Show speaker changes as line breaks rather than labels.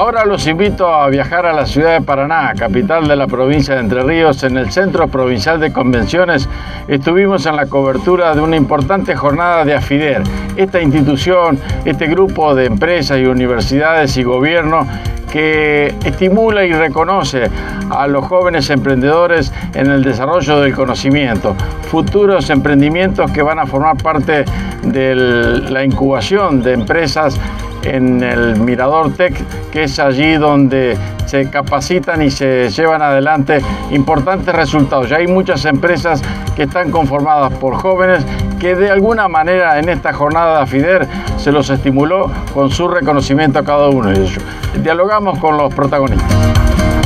Ahora los invito a viajar a la ciudad de Paraná, capital de la provincia de Entre Ríos. En el Centro Provincial de Convenciones estuvimos en la cobertura de una importante jornada de AFIDER, esta institución, este grupo de empresas y universidades y gobierno que estimula y reconoce a los jóvenes emprendedores en el desarrollo del conocimiento, futuros emprendimientos que van a formar parte de la incubación de empresas en el Mirador Tech, que es allí donde se capacitan y se llevan adelante importantes resultados. Ya hay muchas empresas que están conformadas por jóvenes que de alguna manera en esta jornada de AFIDER se los estimuló con su reconocimiento a cada uno de ellos. Dialogamos con los protagonistas.